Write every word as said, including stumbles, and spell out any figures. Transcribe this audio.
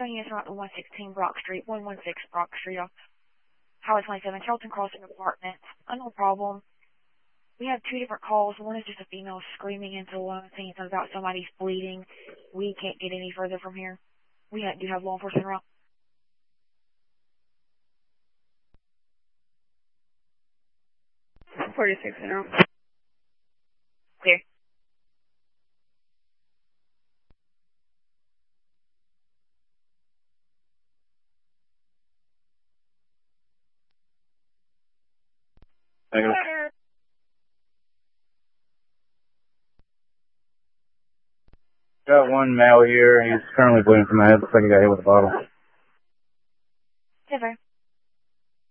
phone is not the one sixteen Brock Street, one one six Brock Street, Highway twenty-seven, Charlton Crossing Apartments. Uh, no problem. We have two different calls. One is just a female screaming into one, saying something about somebody's bleeding. We can't get any further from here. We ha- do have law enforcement around. forty-six now. Clear. Negative. Got one male here. He's currently bleeding from the head. Looks like he got hit with a bottle. Never.